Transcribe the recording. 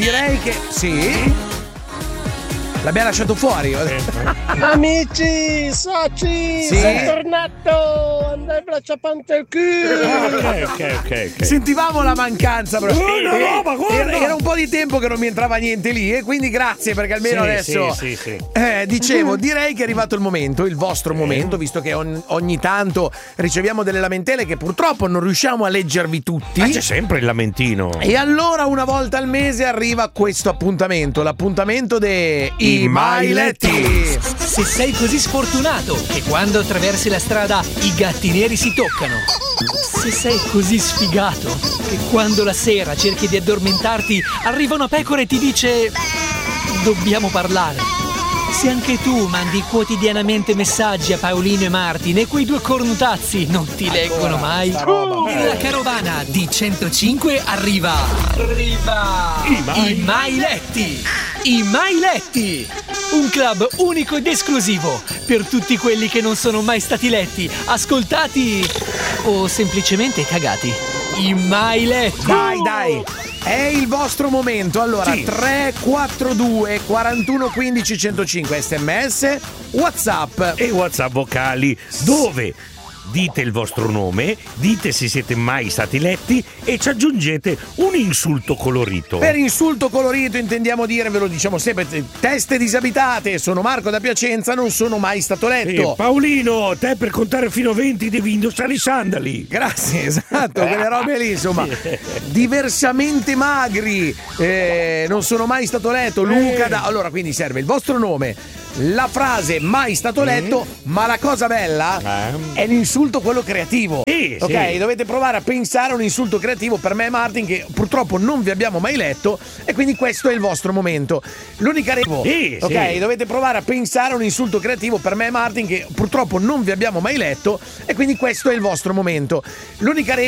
direi che sì. L'abbiamo lasciato fuori. Amici, soci, sì. sono tornato. Andai braccia pante il culo. Ok. Sentivamo la mancanza, però. Guarda. Era un po' di tempo che non mi entrava niente lì, e quindi grazie, perché almeno adesso. Sì. Dicevo, direi che è arrivato il momento, il vostro momento, visto che ogni tanto riceviamo delle lamentele che purtroppo non riusciamo a leggervi tutti. Ma c'è sempre il lamentino. E allora una volta al mese arriva questo appuntamento, l'appuntamento dei Mailetti. Se sei così sfortunato che quando attraversi la strada i gatti neri si toccano, se sei così sfigato che quando la sera cerchi di addormentarti arriva una pecora e ti dice dobbiamo parlare, se anche tu mandi quotidianamente messaggi a Paolino e Martin e quei due cornutazzi non ti leggono mai, la carovana di 105 arriva i Mailetti. I Mailetti, un club unico ed esclusivo per tutti quelli che non sono mai stati letti, ascoltati o semplicemente cagati. I Mailetti. Dai, è il vostro momento. Allora, 342 41 15 105 SMS, WhatsApp e WhatsApp vocali, dove dite il vostro nome, dite se siete mai stati letti e ci aggiungete un insulto colorito. Per insulto colorito intendiamo dire, ve lo diciamo sempre, teste disabitate, sono Marco da Piacenza, non sono mai stato letto. Paolino, te per contare fino a 20 devi indossare i sandali. Grazie, esatto, quelle robe lì, insomma. Diversamente magri, non sono mai stato letto. Luca allora, quindi serve il vostro nome, la frase mai stato letto, ma la cosa bella è l'insulto quello creativo. Ok, dovete provare a pensare a un insulto creativo per me e Martin, che purtroppo non vi abbiamo mai letto, e quindi questo è il vostro momento. L'unica regola, dovete provare a pensare a un insulto creativo per me e Martin, che purtroppo non vi abbiamo mai letto, e quindi questo è il vostro momento. L'unica regola